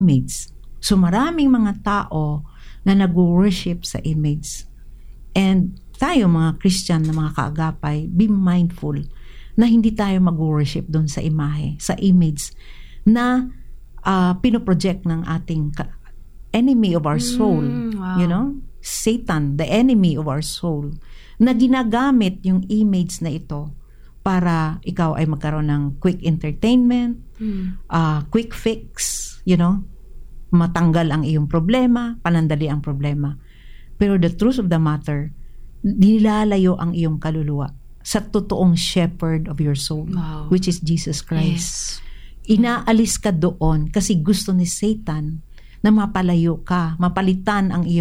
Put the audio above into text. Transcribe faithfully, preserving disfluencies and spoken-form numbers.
image. So maraming mga tao na nag-worship sa image. And tayo mga Christian na mga kaagapay, be mindful na hindi tayo mag-worship doon sa imahe, sa image na uh, pinoproject ng ating ka- enemy of our soul. Mm, wow. You know? Satan, the enemy of our soul, na ginagamit yung image na ito para ikaw ay magkaroon ng quick entertainment, Mm. uh, quick fix, you know, matanggal ang iyong problema, panandali ang problema. Pero the truth of the matter, nilalayo ang iyong kaluluwa sa totoong shepherd of your soul, Wow. which is Jesus Christ. Yes. Inaalis ka doon kasi gusto ni Satan na mapalayo ka, mapalitan ang iyong